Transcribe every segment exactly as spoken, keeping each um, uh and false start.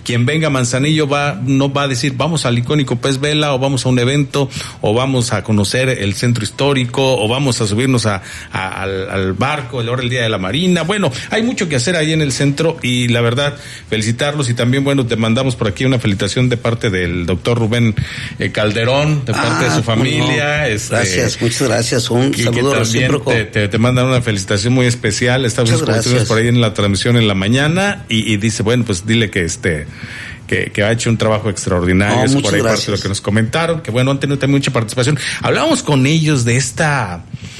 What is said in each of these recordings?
quien venga a Manzanillo va, no va a decir vamos al icónico Pez Vela o vamos a un evento o vamos a conocer el centro histórico o vamos a subirnos a, a al, al barco, ahora el Día de la Marina. Bueno, hay mucho que hacer ahí en el centro y la verdad, felicitarlos y también, bueno, te mandamos por aquí una felicitación de parte del doctor Rubén eh, Calderón, de parte ah, de su familia. No. Este, gracias, muchas gracias, un que, saludo que recíproco. Te, te, te mandan una felicitación muy especial, estamos por ahí en la transmisión en la mañana y, y dice, bueno, pues dile que este... Que, que ha hecho un trabajo extraordinario, no, es por ahí gracias. parte de lo que nos comentaron, que bueno, han tenido también mucha participación. Hablábamos con ellos de esta,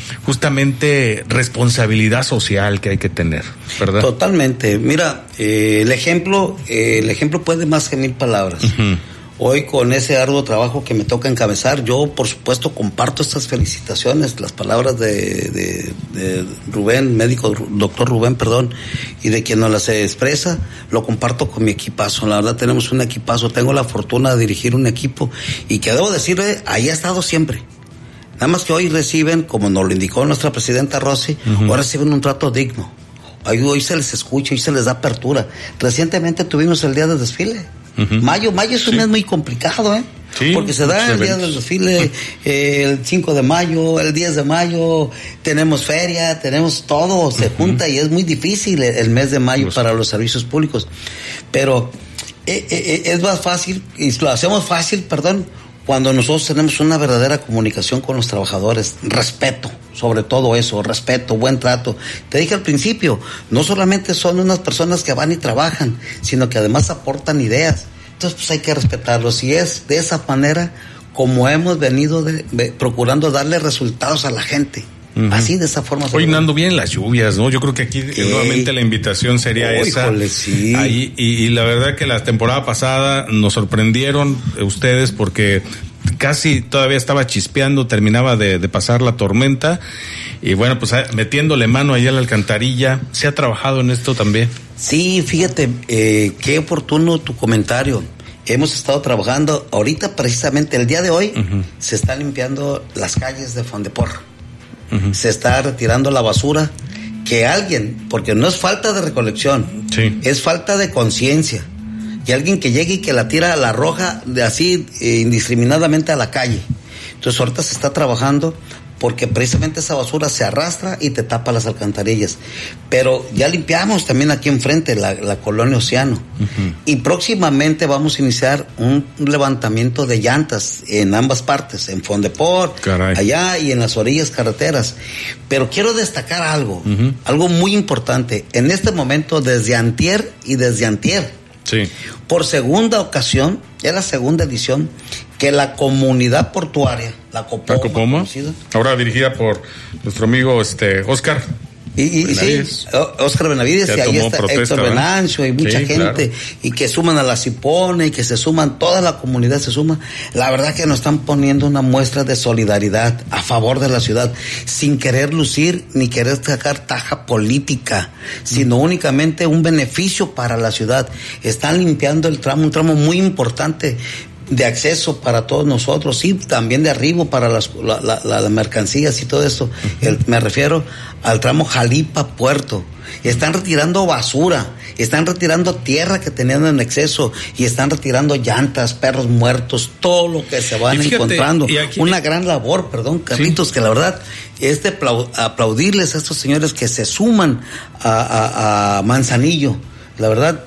justamente, responsabilidad social que hay que tener, ¿verdad? Totalmente. Mira, eh, el ejemplo, eh, el ejemplo puede más que mil palabras. Uh-huh. Hoy con ese arduo trabajo que me toca encabezar, yo por supuesto comparto estas felicitaciones, las palabras de, de, de Rubén, médico, doctor Rubén, perdón, y de quien nos las expresa, lo comparto con mi equipazo. La verdad tenemos un equipazo, tengo la fortuna de dirigir un equipo y que debo decirle, ahí ha estado siempre. Nada más que hoy reciben, como nos lo indicó nuestra presidenta Rosy, uh-huh. hoy reciben un trato digno. Hoy, hoy se les escucha, hoy se les da apertura. Recientemente tuvimos el día del desfile. Uh-huh. Mayo, mayo es un sí. mes muy complicado, ¿eh? Sí, porque se da el día del desfile, eh, el cinco de mayo, el diez de mayo, tenemos feria, tenemos todo, se uh-huh. junta y es muy difícil el, el mes de mayo pues, para los servicios públicos. Pero eh, eh, es más fácil, y lo hacemos fácil, perdón, cuando nosotros tenemos una verdadera comunicación con los trabajadores, respeto, sobre todo eso, respeto, buen trato. Te dije al principio, no solamente son unas personas que van y trabajan, sino que además aportan ideas. Entonces, pues hay que respetarlos. Y es de esa manera como hemos venido de, de, procurando darle resultados a la gente. Uh-huh. Así, de esa forma. Hoy ando bien las lluvias, ¿no? Yo creo que aquí Ey. nuevamente la invitación sería oh, esa. Híjole, sí. Ahí, y, y la verdad que la temporada pasada nos sorprendieron ustedes porque casi todavía estaba chispeando, terminaba de, de pasar la tormenta y bueno, pues metiéndole mano allá a la alcantarilla. ¿Se ha trabajado en esto también? Sí, fíjate, eh, qué oportuno tu comentario. Hemos estado trabajando, ahorita precisamente el día de hoy, uh-huh. se están limpiando las calles de Fondepor. Uh-huh. Se está retirando la basura que alguien, porque no es falta de recolección, sí. es falta de conciencia. Y alguien que llegue y que la tira a la roja de así eh, indiscriminadamente a la calle. Entonces ahorita se está trabajando porque precisamente esa basura se arrastra y te tapa las alcantarillas. Pero ya limpiamos también aquí enfrente la, la colonia Océano. Uh-huh. Y próximamente vamos a iniciar un, un levantamiento de llantas en ambas partes, en Fondepor, Caray. allá y en las orillas carreteras. Pero quiero destacar algo, uh-huh. algo muy importante. En este momento, desde antier y desde antier, sí. por segunda ocasión, ya la segunda edición, que la comunidad portuaria, la Copoma, la Copoma ahora dirigida por nuestro amigo este Oscar. Y, y sí, Oscar Benavides, y ahí está protesta, Héctor Venancio y mucha sí, gente, claro. y que suman a la Cipone, y que se suman, toda la comunidad se suma. La verdad que nos están poniendo una muestra de solidaridad a favor de la ciudad, sin querer lucir ni querer sacar taja política, sino mm. únicamente un beneficio para la ciudad. Están limpiando el tramo, un tramo muy importante de acceso para todos nosotros, y también de arribo para las la, la, la, las mercancías y todo esto. Uh-huh. El, me refiero al tramo Jalipa-Puerto. Están retirando basura, están retirando tierra que tenían en exceso, y están retirando llantas, perros muertos, todo lo que se van fíjate, encontrando. Aquí... Una gran labor, perdón, Carlitos, sí. que la verdad es de aplaudirles a estos señores que se suman a, a, a Manzanillo. La verdad,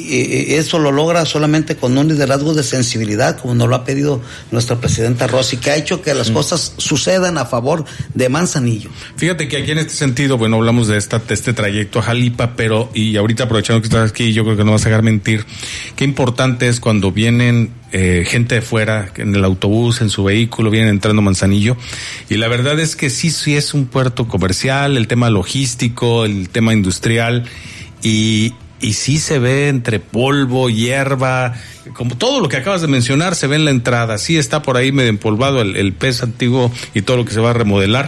y eso lo logra solamente con un liderazgo de sensibilidad, como nos lo ha pedido nuestra presidenta Rosy, que ha hecho que las mm. cosas sucedan a favor de Manzanillo. Fíjate que aquí en este sentido, bueno, hablamos de, esta, de este trayecto a Jalipa, pero, y ahorita aprovechando que estás aquí, yo creo que no vas a dejar mentir, qué importante es cuando vienen eh, gente de fuera, en el autobús, en su vehículo, vienen entrando a Manzanillo, y la verdad es que sí, sí es un puerto comercial, el tema logístico, el tema industrial, y Y sí se ve entre polvo, hierba, como todo lo que acabas de mencionar se ve en la entrada. Sí está por ahí medio empolvado el, el pez antiguo y todo lo que se va a remodelar.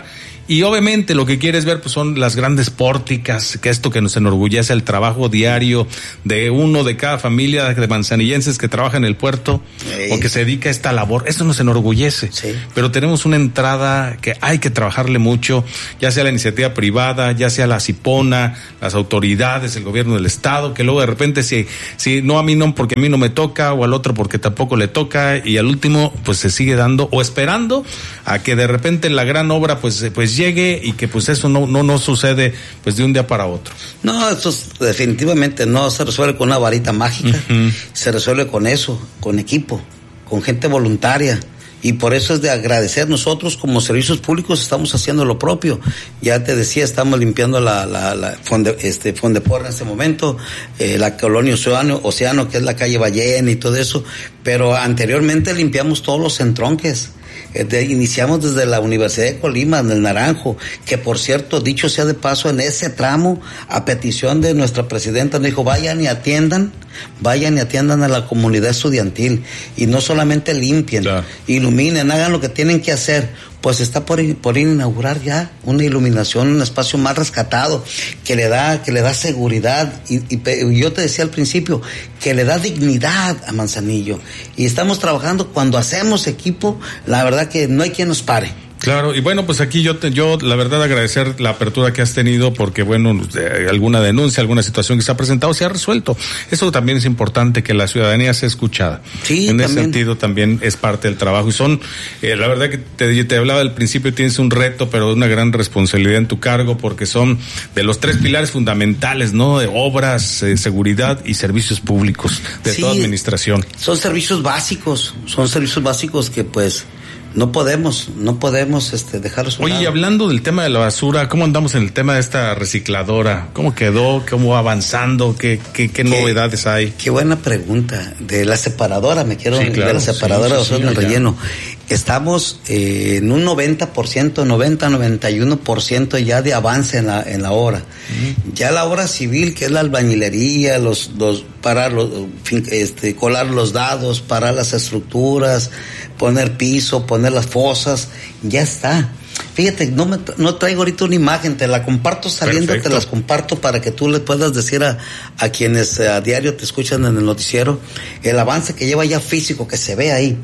Y obviamente lo que quieres ver pues son las grandes pórticas, que esto que nos enorgullece, el trabajo diario de uno de cada familia de manzanillenses que trabaja en el puerto sí. o que se dedica a esta labor. Eso nos enorgullece. Sí. Pero tenemos una entrada que hay que trabajarle mucho, ya sea la iniciativa privada, ya sea la CIPONA, las autoridades, el gobierno del estado, que luego de repente si, si no a mí no, porque a mí no me toca, o al otro porque tampoco le toca, y al último pues se sigue dando o esperando a que de repente la gran obra pues pues llegue y que pues eso no no no sucede pues de un día para otro. No, eso definitivamente no se resuelve con una varita mágica, uh-huh. se resuelve con eso, con equipo, con gente voluntaria. Y por eso es de agradecer. Nosotros como servicios públicos estamos haciendo lo propio. Ya te decía, estamos limpiando la, la, la Fonde, este, Fondepor en este momento, eh, la colonia Océano, Océano, que es la calle Ballena y todo eso. Pero anteriormente limpiamos todos los entronques. De, iniciamos desde la Universidad de Colima, en el Naranjo, que por cierto, dicho sea de paso, en ese tramo, a petición de nuestra presidenta, nos dijo, vayan y atiendan, vayan y atiendan a la comunidad estudiantil, y no solamente limpien, claro. iluminen, hagan lo que tienen que hacer. Pues está por, por inaugurar ya una iluminación, un espacio más rescatado, que le da, que le da seguridad, y, y, y yo te decía al principio, que le da dignidad a Manzanillo. Y estamos trabajando, cuando hacemos equipo, la verdad que no hay quien nos pare. Claro, y bueno, pues aquí yo, te, yo la verdad agradecer la apertura que has tenido, porque bueno, eh, alguna denuncia, alguna situación que se ha presentado se ha resuelto. Eso también es importante, que la ciudadanía sea escuchada. Sí, en también. ese sentido también es parte del trabajo. Y son, eh, la verdad que te, te hablaba al principio, tienes un reto, pero una gran responsabilidad en tu cargo, porque son de los tres pilares fundamentales, ¿no? De obras, eh, seguridad y servicios públicos de sí, toda administración. Son servicios básicos, son servicios básicos que pues no podemos, no podemos este, dejarlos. Oye, y hablando del tema de la basura, ¿cómo andamos en el tema de esta recicladora? ¿Cómo quedó? ¿Cómo va avanzando? ¿Qué, qué, qué novedades hay? Qué buena pregunta. De la separadora, me quiero, sí, claro, de la separadora sí, sí, de basura en sí, el relleno. Estamos eh, en un noventa por ciento, noventa, noventa y uno por ciento ya de avance en la, en la obra. Uh-huh. Ya la obra civil, que es la albañilería, los, los, parar los, este, colar los dados, parar las estructuras, poner piso, poner las fosas, ya está. Fíjate, no me no traigo ahorita una imagen, te la comparto saliendo, perfecto. Te las comparto para que tú le puedas decir a, a quienes a diario te escuchan en el noticiero el avance que lleva ya físico, que se ve ahí.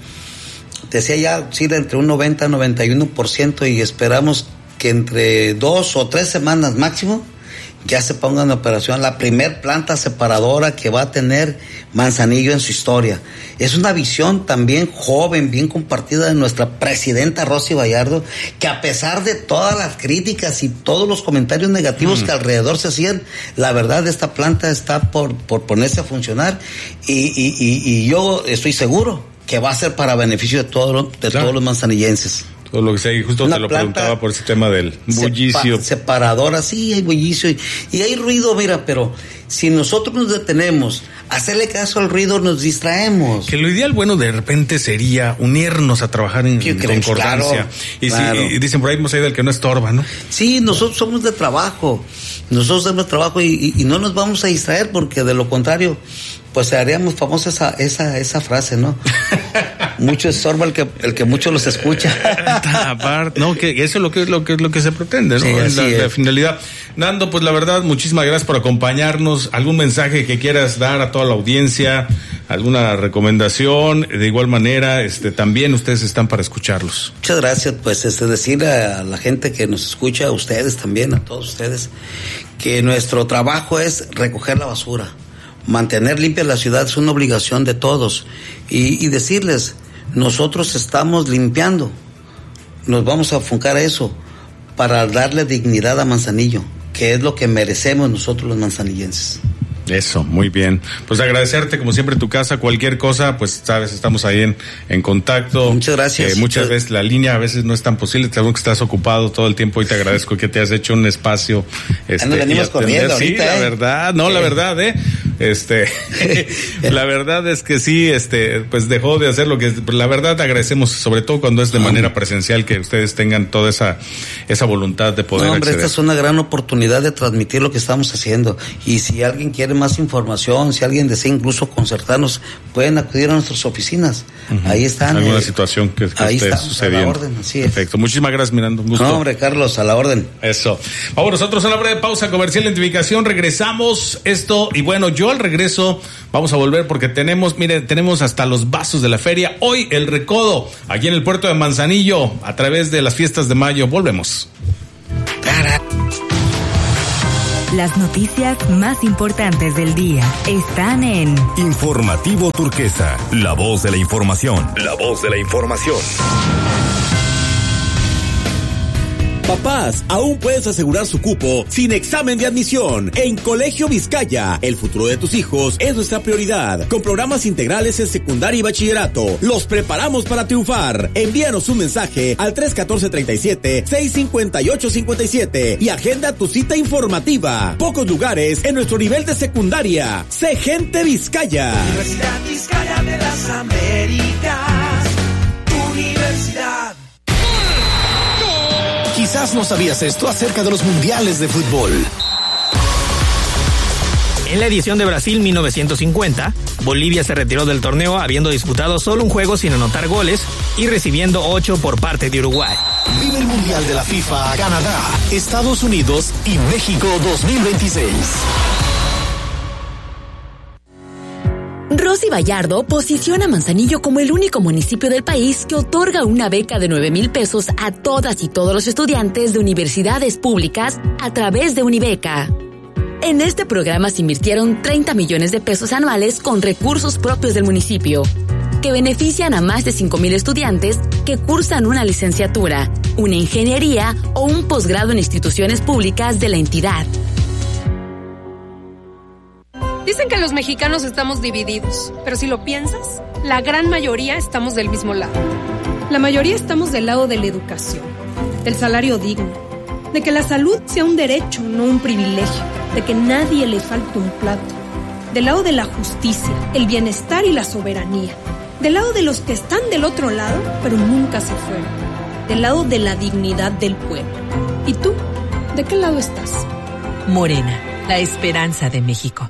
Te decía ya, sí, de entre un noventa, noventa y uno por ciento, y esperamos que entre dos o tres semanas máximo ya se ponga en operación la primer planta separadora que va a tener Manzanillo en su historia. Es una visión también joven, bien compartida de nuestra presidenta Rosy Bayardo, que a pesar de todas las críticas y todos los comentarios negativos mm. que alrededor se hacían, la verdad esta planta está por, por ponerse a funcionar, y, y, y, y yo estoy seguro que va a ser para beneficio de, todo, de claro. todos los manzanillenses. Todo lo que sea, y justo una te lo preguntaba por ese tema del bullicio. Sepa, separadora, sí, hay bullicio y, y hay ruido, mira, pero si nosotros nos detenemos a hacerle caso al ruido, nos distraemos. Que lo ideal, bueno, de repente sería unirnos a trabajar en ¿Qué concordancia. Claro, y, claro. Si, y dicen por ahí, hemos ido el que no estorba, ¿no? Sí, nosotros somos de trabajo, nosotros somos de trabajo y, y, y no nos vamos a distraer, porque de lo contrario, pues haríamos famosa esa, esa, esa frase, ¿no? Mucho estorba el que, el que mucho los escucha. No, que eso es lo que, lo que, lo que se pretende, ¿no? Sí, la, la finalidad. Nando, pues la verdad, muchísimas gracias por acompañarnos. ¿Algún mensaje que quieras dar a toda la audiencia? ¿Alguna recomendación? De igual manera, este, también ustedes están para escucharlos. Muchas gracias, pues, este, decir a la gente que nos escucha, a ustedes también, a todos ustedes, que nuestro trabajo es recoger la basura. Mantener limpia la ciudad es una obligación de todos, y, y decirles, nosotros estamos limpiando, nos vamos a enfocar a eso para darle dignidad a Manzanillo, que es lo que merecemos nosotros los manzanillenses. Eso, muy bien. Pues agradecerte, como siempre, tu casa, cualquier cosa, pues sabes, estamos ahí en, en contacto. Muchas gracias. Eh, muchas veces la línea a veces no es tan posible, sabemos que estás ocupado todo el tiempo y te agradezco que te has hecho un espacio. Este, ya nos venimos corriendo sí, ahorita, la eh. verdad, no, eh. la verdad, eh. Este, la verdad es que sí, este, pues dejó de hacer lo que, la verdad agradecemos, sobre todo cuando es de manera presencial, que ustedes tengan toda esa, esa voluntad de poder no, hombre, acceder. Esta es una gran oportunidad de transmitir lo que estamos haciendo. Y si alguien quiere más información, si alguien desea incluso concertarnos, pueden acudir a nuestras oficinas. Uh-huh. Ahí están. Alguna eh, situación que, que ahí esté está, sucediendo. A la orden, así es. Perfecto. Muchísimas gracias, Miranda. Un gusto. No, hombre, Carlos, a la orden. Eso. Vamos nosotros a una breve pausa comercial, identificación. Regresamos esto. Y bueno, yo al regreso vamos a volver porque tenemos, mire, tenemos hasta los vasos de la feria. Hoy el recodo, aquí en el puerto de Manzanillo, a través de las fiestas de mayo. Volvemos. Las noticias más importantes del día están en Informativo Turquesa, la voz de la información. La voz de la información. Papás, aún puedes asegurar su cupo sin examen de admisión. En Colegio Vizcaya, el futuro de tus hijos es nuestra prioridad. Con programas integrales en secundaria y bachillerato, los preparamos para triunfar. Envíanos un mensaje al tres uno cuatro, tres siete, seis cinco ocho cinco siete y agenda tu cita informativa. Pocos lugares en nuestro nivel de secundaria. Sé gente Vizcaya. Universidad Vizcaya de las Américas. Universidad. Quizás no sabías esto acerca de los mundiales de fútbol. En la edición de Brasil mil novecientos cincuenta, Bolivia se retiró del torneo habiendo disputado solo un juego sin anotar goles y recibiendo ocho por parte de Uruguay. Vive el Mundial de la FIFA, Canadá, Estados Unidos y México dos mil veintiséis. Rosy Vallardo posiciona a Manzanillo como el único municipio del país que otorga una beca de nueve mil pesos a todas y todos los estudiantes de universidades públicas a través de Unibeca. En este programa se invirtieron treinta millones de pesos anuales con recursos propios del municipio, que benefician a más de cinco mil estudiantes que cursan una licenciatura, una ingeniería o un posgrado en instituciones públicas de la entidad. Dicen que los mexicanos estamos divididos, pero si lo piensas, la gran mayoría estamos del mismo lado. La mayoría estamos del lado de la educación, del salario digno, de que la salud sea un derecho, no un privilegio, de que nadie le falte un plato, del lado de la justicia, el bienestar y la soberanía, del lado de los que están del otro lado, pero nunca se fueron, del lado de la dignidad del pueblo. ¿Y tú? ¿De qué lado estás? Morena, la esperanza de México.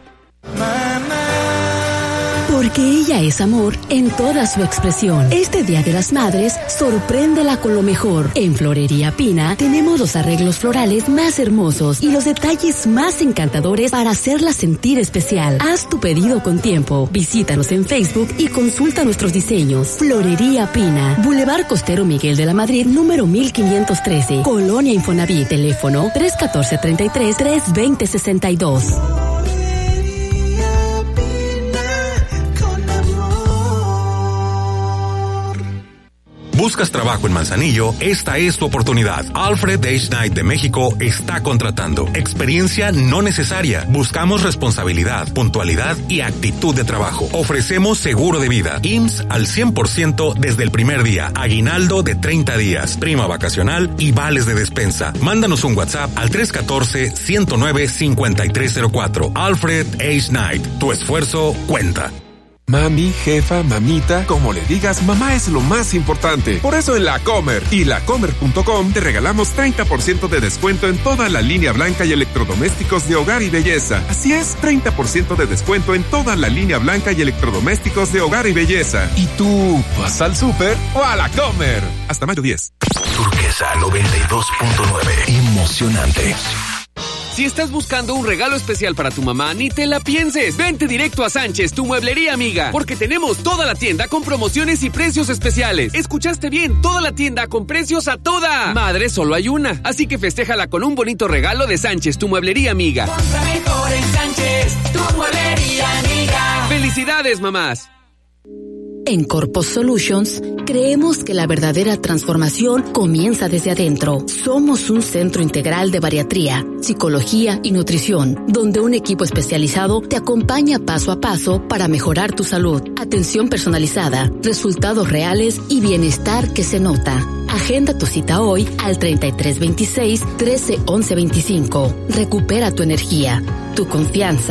Porque ella es amor en toda su expresión. Este Día de las Madres, sorpréndela con lo mejor. En Florería Pina tenemos los arreglos florales más hermosos y los detalles más encantadores para hacerla sentir especial. Haz tu pedido con tiempo. Visítanos en Facebook y consulta nuestros diseños. Florería Pina, Boulevard Costero Miguel de la Madrid, número mil quinientos trece, Colonia Infonavit. Teléfono tres uno cuatro, tres tres, tres dos cero, seis dos. ¿Buscas trabajo en Manzanillo? Esta es tu oportunidad. Alfred H. Knight de México está contratando. Experiencia no necesaria. Buscamos responsabilidad, puntualidad y actitud de trabajo. Ofrecemos seguro de vida, I M S S al cien por ciento desde el primer día, aguinaldo de treinta días, prima vacacional y vales de despensa. Mándanos un WhatsApp al tres uno cuatro, uno cero nueve, cinco tres cero cuatro. Alfred H. Knight. Tu esfuerzo cuenta. Mami, jefa, mamita, como le digas, mamá es lo más importante. Por eso en La Comer y la comer punto com te regalamos treinta por ciento de descuento en toda la línea blanca y electrodomésticos de hogar y belleza. Así es, treinta por ciento de descuento en toda la línea blanca y electrodomésticos de hogar y belleza. ¿Y tú vas al súper o a La Comer? Hasta mayo diez. Turquesa noventa y dos punto nueve. Emocionante. Si estás buscando un regalo especial para tu mamá, ni te la pienses. Vente directo a Sánchez, tu mueblería amiga, porque tenemos toda la tienda con promociones y precios especiales. Escuchaste bien, toda la tienda con precios a toda. Madre, solo hay una, así que festéjala con un bonito regalo de Sánchez, tu mueblería amiga. Compra mejor en Sánchez, tu mueblería amiga. ¡Felicidades, mamás! En Corpus Solutions, creemos que la verdadera transformación comienza desde adentro. Somos un centro integral de bariatría, psicología y nutrición, donde un equipo especializado te acompaña paso a paso para mejorar tu salud. Atención personalizada, resultados reales y bienestar que se nota. Agenda tu cita hoy al treinta y tres veintiséis, trece once veinticinco. Recupera tu energía, tu confianza,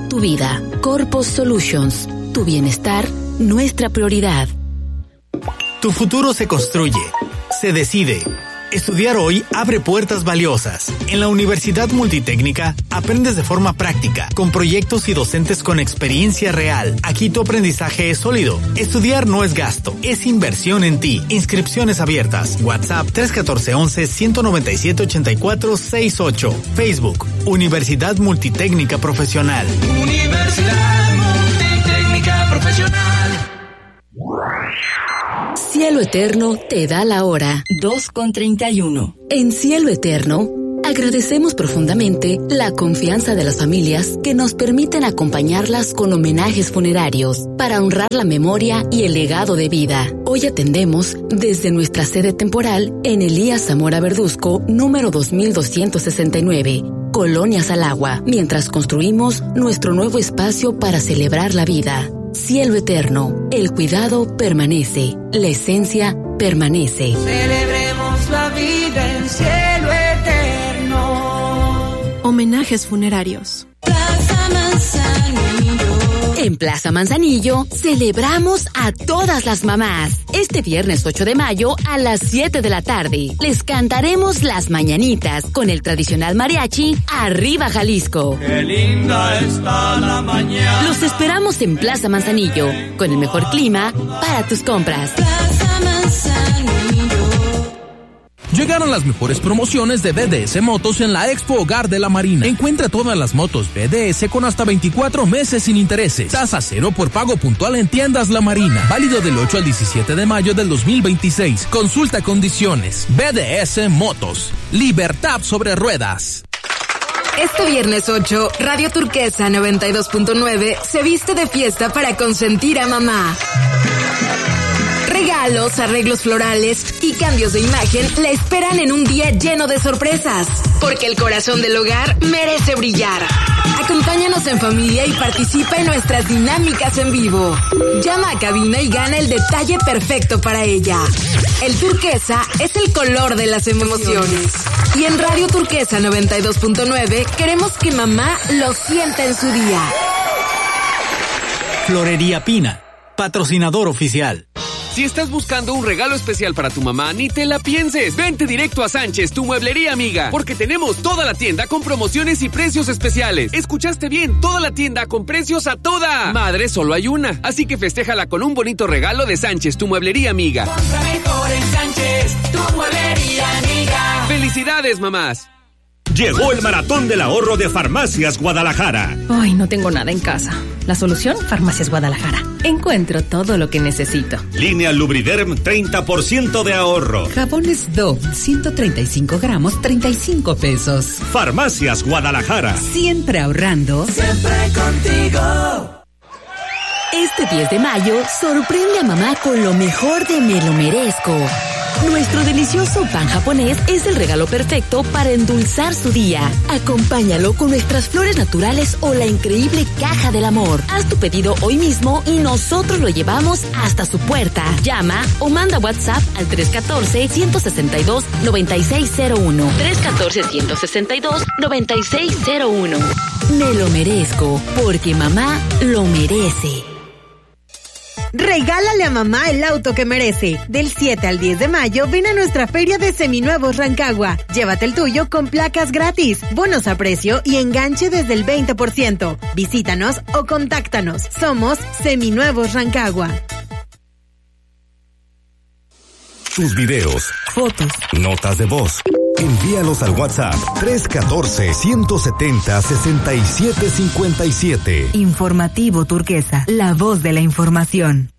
tu vida. Corpus Solutions. Tu bienestar, nuestra prioridad. Tu futuro se construye, se decide. Estudiar hoy abre puertas valiosas. En la Universidad Multitécnica aprendes de forma práctica, con proyectos y docentes con experiencia real. Aquí tu aprendizaje es sólido. Estudiar no es gasto, es inversión en ti. Inscripciones abiertas. WhatsApp tres uno cuatro, once, ciento noventa y siete, ochenta y cuatro sesenta y ocho. Facebook, Universidad Multitécnica Profesional. Universidad Multitécnica Profesional. Cielo Eterno te da la hora. dos con treinta y uno. En Cielo Eterno, agradecemos profundamente la confianza de las familias que nos permiten acompañarlas con homenajes funerarios para honrar la memoria y el legado de vida. Hoy atendemos desde nuestra sede temporal en Elías Zamora Verduzco, número dos mil doscientos sesenta y nueve. Colonia Salagua, mientras construimos nuestro nuevo espacio para celebrar la vida. Cielo Eterno, el cuidado permanece, la esencia permanece. Celebremos la vida en Cielo Eterno. Homenajes funerarios. Plaza Manzanillo. En Plaza Manzanillo celebramos a todas las mamás. Este viernes ocho de mayo a las siete de la tarde les cantaremos las mañanitas con el tradicional mariachi Arriba Jalisco. Qué linda está la mañana. Los esperamos en Plaza Manzanillo con el mejor clima para tus compras. Plaza Manzanillo. Llegaron las mejores promociones de B D S Motos en la Expo Hogar de la Marina. Encuentra todas las motos B D S con hasta veinticuatro meses sin intereses. Tasa cero por pago puntual en tiendas La Marina. Válido del ocho al diecisiete de mayo del dos mil veintiséis. Consulta condiciones. B D S Motos. Libertad sobre ruedas. Este viernes ocho, Radio Turquesa noventa y dos punto nueve se viste de fiesta para consentir a mamá. Regalos, arreglos florales y cambios de imagen la esperan en un día lleno de sorpresas, porque el corazón del hogar merece brillar. Acompáñanos en familia y participa en nuestras dinámicas en vivo. Llama a cabina y gana el detalle perfecto para ella. El turquesa es el color de las emociones. Y en Radio Turquesa noventa y dos punto nueve queremos que mamá lo sienta en su día. Florería Pina, patrocinador oficial. Si estás buscando un regalo especial para tu mamá, ni te la pienses. Vente directo a Sánchez, tu mueblería amiga, porque tenemos toda la tienda con promociones y precios especiales. ¿Escuchaste bien? Toda la tienda con precios a toda. Madre, solo hay una, así que festéjala con un bonito regalo de Sánchez, tu mueblería amiga. Compra mejor en Sánchez, tu mueblería amiga. ¡Felicidades, mamás! Llegó el maratón del ahorro de Farmacias Guadalajara. Ay, no tengo nada en casa. La solución, Farmacias Guadalajara. Encuentro todo lo que necesito. Línea Lubriderm, treinta por ciento de ahorro. Jabones Dove, ciento treinta y cinco gramos, treinta y cinco pesos. Farmacias Guadalajara. Siempre ahorrando. Siempre contigo. Este diez de mayo, sorprende a mamá con lo mejor de Me lo merezco. Nuestro delicioso pan japonés es el regalo perfecto para endulzar su día. Acompáñalo con nuestras flores naturales o la increíble caja del amor. Haz tu pedido hoy mismo y nosotros lo llevamos hasta su puerta. Llama o manda WhatsApp al tres uno cuatro, uno seis dos, nueve seis cero uno. tres uno cuatro, uno seis dos, nueve seis cero uno. Me lo merezco, porque mamá lo merece. Regálale a mamá el auto que merece. Del siete al diez de mayo ven a nuestra feria de seminuevos Rancagua. Llévate el tuyo con placas gratis, bonos a precio y enganche desde el veinte por ciento. Visítanos o contáctanos. Somos Seminuevos Rancagua. Tus videos, fotos, notas de voz. Envíalos al WhatsApp tres uno cuatro, uno siete cero, seis siete cinco siete. Informativo Turquesa, la voz de la información.